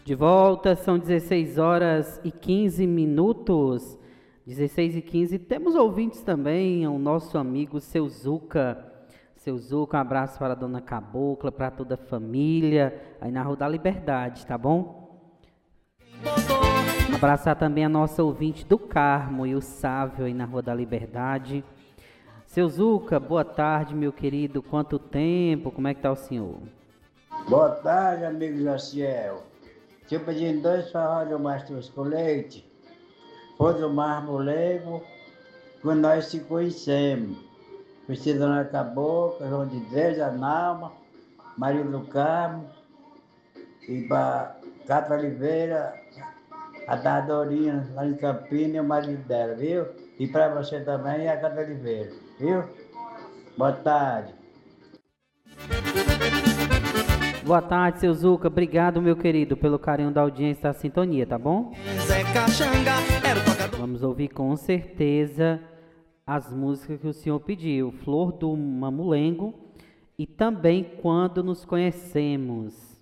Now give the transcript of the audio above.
De volta, são 16 horas e 15 minutos. 16 e 15. Temos ouvintes também, o nosso amigo Seu Zuca. Seu Zuca, um abraço para a dona Cabocla, para toda a família, aí na Rua da Liberdade, tá bom? Abraçar também a nossa ouvinte do Carmo e o Sávio aí na Rua da Liberdade. Seu Zuca, boa tarde, meu querido. Quanto tempo? Como é que tá o senhor? Boa tarde, amigo Jaciel. Tinha pedido 2 farol de mastruz com leite. Foi do Marmoleiro, quando nós se conhecemos. Conheci a Dona Cabocla, João de Deus, a Nalma, Maria do Carmo, e para Cata Oliveira, a Dadorinha, lá em Campinas, e o marido dela, viu? E para você também, a Cata Oliveira, viu? Boa tarde. Boa tarde, seu Zuca. Obrigado, meu querido, pelo carinho da audiência da sintonia, tá bom? Vamos ouvir com certeza as músicas que o senhor pediu. Flor do Mamulengo e também Quando Nos Conhecemos.